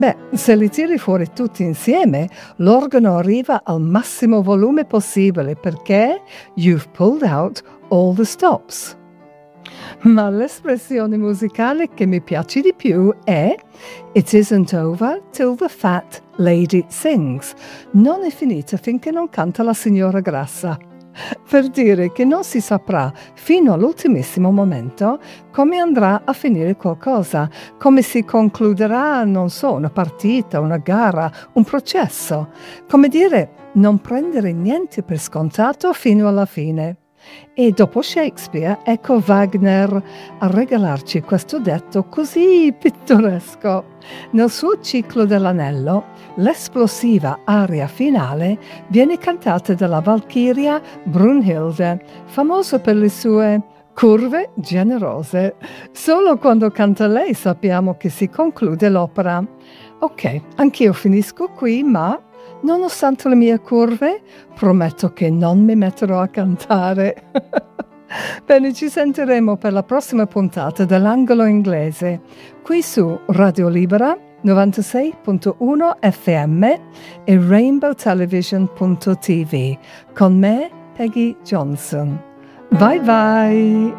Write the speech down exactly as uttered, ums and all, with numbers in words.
Beh, se li tiri fuori tutti insieme, l'organo arriva al massimo volume possibile perché you've pulled out all the stops. Ma l'espressione musicale che mi piace di più è It isn't over till the fat lady sings. Non è finita finché non canta la signora grassa. Per dire che non si saprà fino all'ultimissimo momento come andrà a finire qualcosa, come si concluderà, non so, una partita, una gara, un processo. Come dire, non prendere niente per scontato fino alla fine. E dopo Shakespeare, ecco Wagner a regalarci questo detto così pittoresco. Nel suo ciclo dell'anello, l'esplosiva aria finale viene cantata dalla Valchiria Brunhilde, famosa per le sue curve generose. Solo quando canta lei sappiamo che si conclude l'opera. Ok, anch'io finisco qui, ma nonostante le mie curve, prometto che non mi metterò a cantare. Bene, ci sentiremo per la prossima puntata dell'Angolo Inglese, qui su Radio Libera novantasei punto uno F M e rainbow television punto t v con me, Peggy Johnson. Bye bye!